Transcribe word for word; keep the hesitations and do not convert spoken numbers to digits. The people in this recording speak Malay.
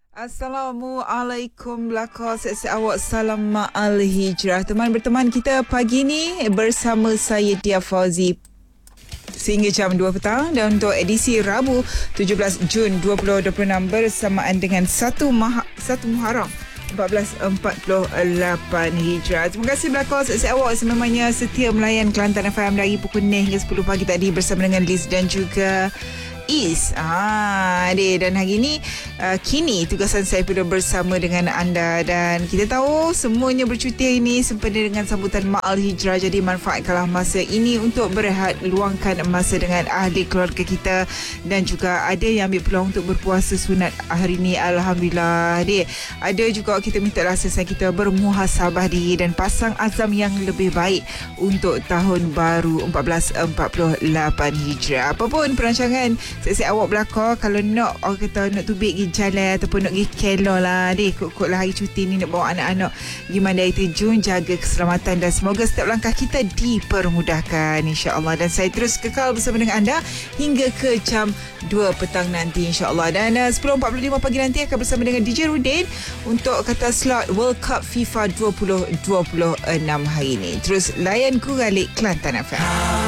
Assalamualaikum belakang siap-siap awak, salam ma'al hijrah. Teman berteman kita pagi ni bersama saya Dia Fauzi sehingga jam dua petang, dan untuk edisi Rabu tujuh belas Jun dua ribu dua puluh enam bersamaan dengan satu Maha, satu Muharram empat belas empat puluh lapan Hijrah. Terima kasih belakang siap-siap awak sememangnya setia melayan Kelantan F M dari pukul enam hingga sepuluh pagi tadi bersama dengan Liz dan juga Is. Ah, deh, dan hari ini uh, kini tugasan saya pula bersama dengan anda, dan kita tahu semuanya bercuti hari ini sempena dengan sambutan Ma'al Hijrah. Jadi manfaatkanlah masa ini untuk berehat, luangkan masa dengan ahli keluarga kita, dan juga ada yang ambil peluang untuk berpuasa sunat hari ini. Alhamdulillah, deh. Ada juga kita minta rasa kita bermuhasabah diri dan pasang azam yang lebih baik untuk tahun baru empat belas empat puluh lapan Hijrah. Apapun perancangan siap-siap awak belakang, kalau nak orang kata nak tubik pergi jalan ataupun nak pergi kelo lah deh, kot-kot lah hari cuti ni nak bawa anak-anak gimana itu Jun, jaga keselamatan dan semoga setiap langkah kita dipermudahkan insya-Allah. Dan saya terus kekal bersama dengan anda hingga ke jam dua petang nanti insya-Allah. Dan uh, sepuluh empat puluh lima pagi nanti akan bersama dengan D J Rudin untuk kata slot World Cup FIFA dua ribu dua puluh enam hari ini. Terus layan Kuralik Kelantan F M.